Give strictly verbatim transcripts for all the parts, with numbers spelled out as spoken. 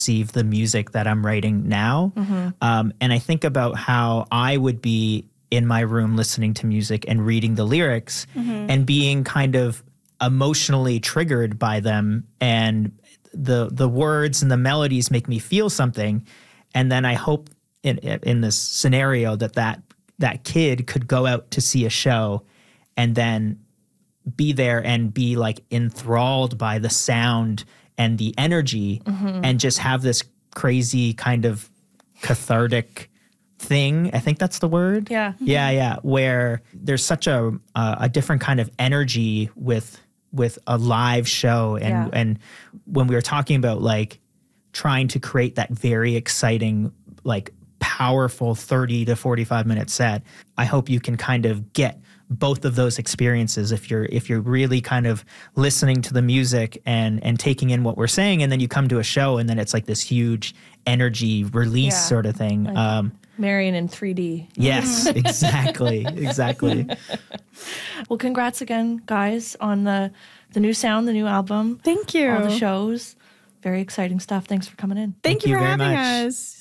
receive the music that I'm writing now. Mm-hmm. Um, and I think about how I would be in my room listening to music and reading the lyrics Mm-hmm. and being kind of emotionally triggered by them, and the the words and the melodies make me feel something. And then I hope in in this scenario that that, that kid could go out to see a show and then be there and be like enthralled by the sound and the energy, Mm-hmm. and just have this crazy kind of cathartic thing. I think that's the word. Yeah. Yeah, yeah. Where there's such a uh, a different kind of energy with with a live show, and Yeah. and when we were talking about like trying to create that very exciting, like powerful thirty to forty-five minute set, I hope you can kind of get both of those experiences if you're if you're really kind of listening to the music and and taking in what we're saying, and then you come to a show and then it's like this huge energy release Yeah. sort of thing. Like um Marion in three D. yes, exactly. Exactly. Well, congrats again, guys, on the the new sound, the new album, Thank you. all the shows. Very exciting stuff. Thanks for coming in. Thank, Thank you you for very having much. us.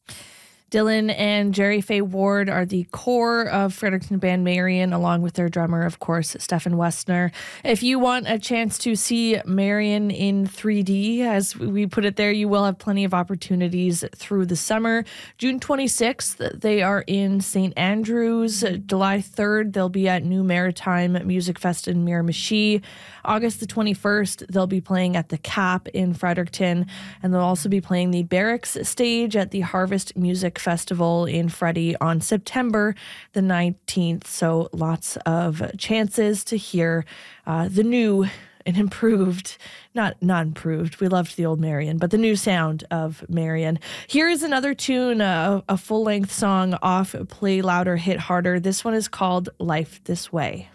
Dylan and Jerry Faye Ward are the core of Fredericton band Marion, along with their drummer, of course, Stefan Westner. If you want a chance to see Marion in three D, as we put it there, you will have plenty of opportunities through the summer. June twenty-sixth, they are in Saint Andrews. July third, they'll be at New Maritime Music Fest in Miramichi. August the twenty-first, they'll be playing at the Cap in Fredericton, and they'll also be playing the Barracks stage at the Harvest Music Festival in Freddie on September the nineteenth. So lots of chances to hear uh, the new and improved, not not improved, we loved the old Marion, but the new sound of Marion. Here is another tune, uh, a full-length song off Play Louder, Hit Harder. This one is called Life This Way.